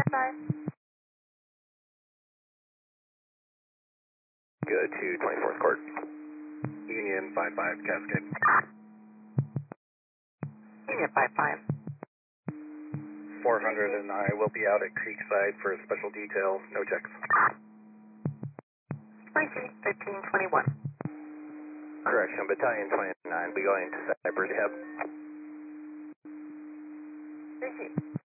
Go to 24th Court. Union 55 Cascade. Union 55. 400 and I will be out at Creekside for special details, no checks. 1521. Correction, Battalion 29, be going to Cypress Cab. 3G.